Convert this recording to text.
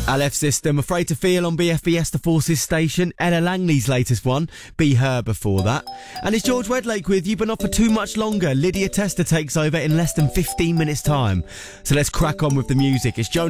LF System, Afraid to Feel on BFBS The Forces station. Ella Langley's latest one, Be Her before that. And it's George Wedlake with you, but not for too much longer. Lydia Tester takes over in less than 15 minutes time. So let's crack on with the music. It's Jonas